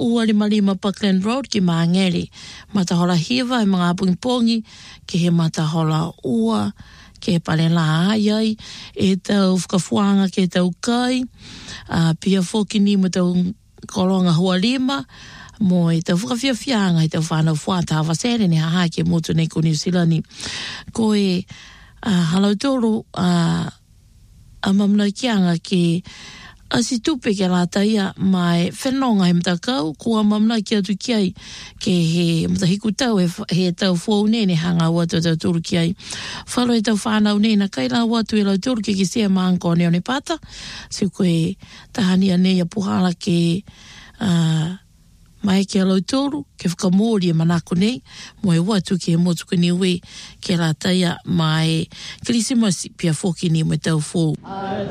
ua lima Parkland Road ki Maangere. Matahola hiva e mga pungipongi ke he matahola ua ke pale la ai e tau whakafuanga ke tau kai. Pia foki ni mo tau kolonga hua lima mo e tau whakawhiawhianga e tau whanau whuata hawa sere ni haha ke motu nei ko New Zealand. Ko e halau toro a mamnau kianga ke asi tupe ke la taia mai whenonga he mtakau kua mamnau ki atu kiai ke he mtahiku tau he tau fuau nene hanga watu tau turu kiai. Whalo e tau whanau nena kai la watu e lau turu ke sea maanko neo ne pata. Si koe tahania nei a puhala ke mai ke lau toro ke whakamori e manako nei mo e watu ke motu ke niwe ke la taia mai kirisimasi pia foki ni mo tau fuau.